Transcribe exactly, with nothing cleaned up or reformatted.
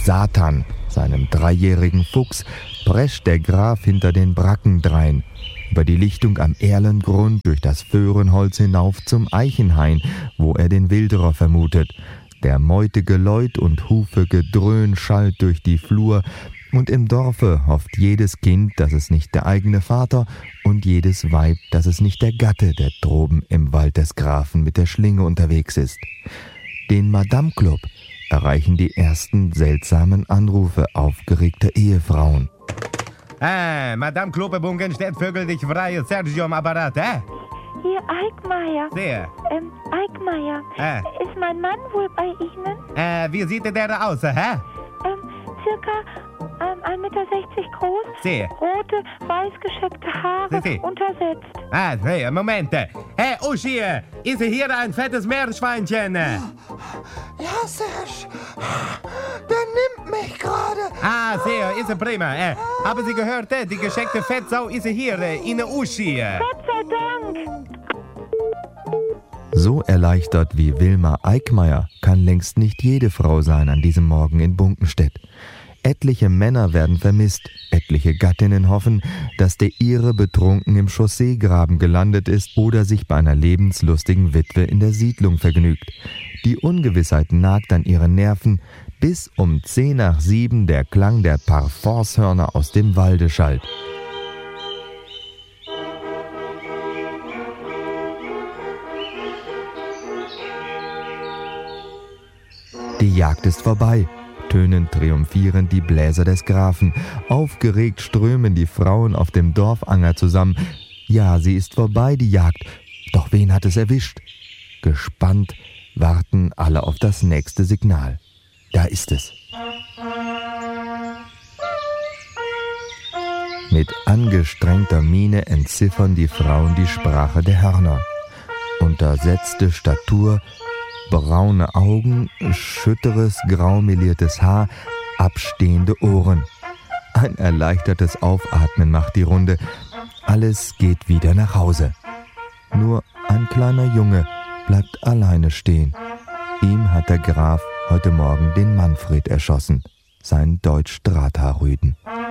Satan, seinem dreijährigen Fuchs, prescht der Graf hinter den Bracken drein, über die Lichtung am Erlengrund, durch das Föhrenholz hinauf zum Eichenhain, wo er den Wilderer vermutet. Der Meute Geläut und Hufe Gedröhn schallt durch die Flur, und im Dorfe hofft jedes Kind, dass es nicht der eigene Vater, und jedes Weib, dass es nicht der Gatte, der droben im Wald des Grafen mit der Schlinge unterwegs ist. Den Madame Club erreichen die ersten seltsamen Anrufe aufgeregter Ehefrauen. Ah, Madame Klope Bungenstedt, Vögel dich frei, Sergio am Apparat, eh? Hier, Eickmeier. Wer? Ähm, Eickmeier. Ah. Ist mein Mann wohl bei Ihnen? Äh, wie sieht denn der aus, hä? Ähm, circa ähm, ein Meter sechzig groß. Sehr. Rote, weiß gescheckte Haare, Sie, sie. untersetzt. Ah, hey, Moment. Hey, Uschi, ist hier ein fettes Meerschweinchen? Ja, Serge, der nimmt mich gerade. Ah, sehr, ist prima. Äh, haben Sie gehört, äh, die gescheckte Fettsau ist hier, äh, in der Uschi. Gott sei Dank. So erleichtert wie Wilma Eickmeier kann längst nicht jede Frau sein an diesem Morgen in Bunkenstedt. Etliche Männer werden vermisst, etliche Gattinnen hoffen, dass der ihre betrunken im Chausseegraben gelandet ist oder sich bei einer lebenslustigen Witwe in der Siedlung vergnügt. Die Ungewissheit nagt an ihren Nerven, bis um zehn nach sieben der Klang der Parforcehörner aus dem Walde schallt. Die Jagd ist vorbei, tönen triumphierend die Bläser des Grafen. Aufgeregt strömen die Frauen auf dem Dorfanger zusammen. Ja, sie ist vorbei, die Jagd. Doch wen hat es erwischt? Gespannt warten alle auf das nächste Signal. Da ist es. Mit angestrengter Miene entziffern die Frauen die Sprache der Hörner. Untersetzte Statur, braune Augen, schütteres, graumeliertes Haar, abstehende Ohren. Ein erleichtertes Aufatmen macht die Runde. Alles geht wieder nach Hause. Nur ein kleiner Junge bleibt alleine stehen. Ihm hat der Graf heute Morgen den Manfred erschossen, sein Deutsch-Drahthaarrüden.